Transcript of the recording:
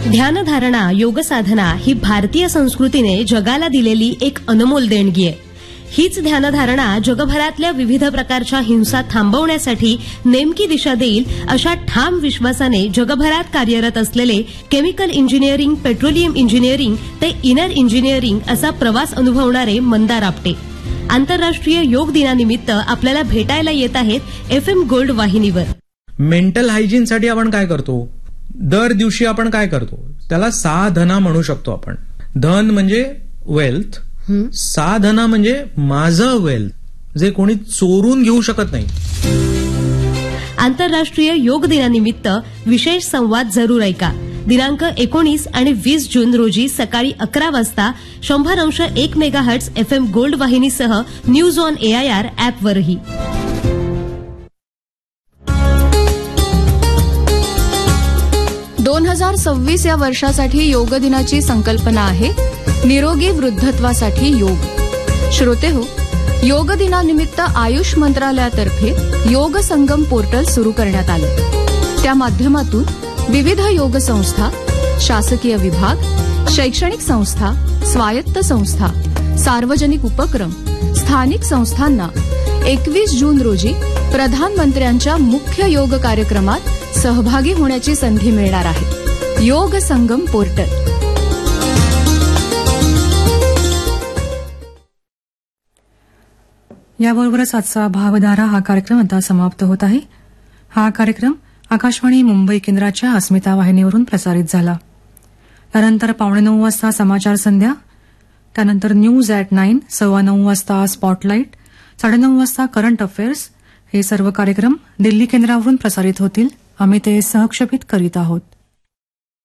ध्यानधारणा, योगसाधना ही भारतीय संस्कृतीने जगाला दिलेली एक अनमोल देणगी आहे. हीच ध्यानधारणा जगभरातल्या विविध प्रकारच्या हिंसा थांबवण्यासाठी नेमकी दिशा देईल अशा ठाम विश्वासाने जगभरात कार्यरत असलेले केमिकल इंजिनिअरिंग, पेट्रोलियम इंजिनिअरिंग ते इनर इंजिनिअरिंग असा प्रवास अनुभवणारे मंदार आपटे आंतरराष्ट्रीय योग दिनानिमित्त आपल्याला भेटायला येत आहेत FM गोल्ड वाहिनीवर. मेंटल हायजीनसाठी आपण काय करतो? दर दिवशी आपण काय करतो? त्याला साधना म्हणू शकतो आपण. धन म्हणजे वेल्थ, साधना म्हणजे माझं वेल्थ, जे कोणी चोरून घेऊ शकत नाही. आंतरराष्ट्रीय योग दिनानिमित्त विशेष संवाद जरूर ऐका. दिनांक 19 आणि 20 जून रोजी सकाळी 11 वाजता 100.1 megahertz FM gold वाहिनीसह news on AIR ॲपवरही. या वर्षासाठी योग दिनाची संकल्पना आहे निरोगी वृद्धत्वासाठी योग. श्रोतेहो, योग दिनानिमित्त आयुष मंत्रालयातर्फे योग संगम पोर्टल सुरू करण्यात आले. त्या माध्यमातून विविध योग संस्था, शासकीय विभाग, शैक्षणिक संस्था, स्वायत्त संस्था, सार्वजनिक उपक्रम, स्थानिक संस्थांना 21 जून रोजी प्रधानमंत्र्यांच्या मुख्य योग कार्यक्रमात सहभागी होण्याची संधी मिळणार आहे. योग संगम पोर्टल. याबरोबरच आजचा भावधारा हा कार्यक्रम आता समाप्त होत आहे. हा कार्यक्रम आकाशवाणी मुंबई केंद्राच्या अस्मिता वाहिनीवरून प्रसारित झाला. त्यानंतर 8:45 वाजता समाचार संध्या, त्यानंतर न्यूज ॲट 9, 9:15 वाजता स्पॉटलाईट, 9:30 वाजता करंट अफेअर्स हे सर्व कार्यक्रम दिल्ली केंद्रावरून प्रसारित होतील. आम्ही ते सहक्षेपित करीत आहोत.